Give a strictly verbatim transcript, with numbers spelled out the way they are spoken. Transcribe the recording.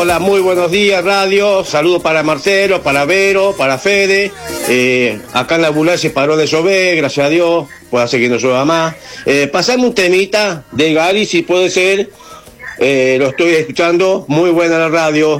Hola, muy buenos días, radio. Saludos para Marcelo, para Vero, para Fede. Eh, acá en la ambulancia paró de llover, gracias a Dios. Puede ser que no llueva más. Eh, pasame un temita de Gali, si puede ser. Eh, lo estoy escuchando. Muy buena la radio.